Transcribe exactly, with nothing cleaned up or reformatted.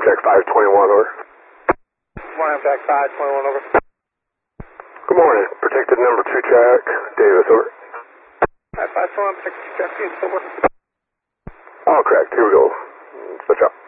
Amtrak five twenty-one, over. Good morning, Amtrak five twenty-one, over. Good morning. Protected number two track, Davis, over. five twenty-one, protected two track, Davis, over. All correct. Here we go. Switch up.